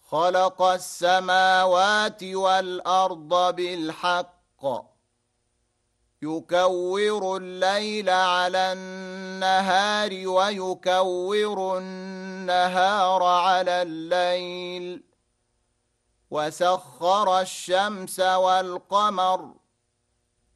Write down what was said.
خلق السماوات والأرض بالحق يكور الليل على النهار ويكور النهار على الليل وسخر الشمس والقمر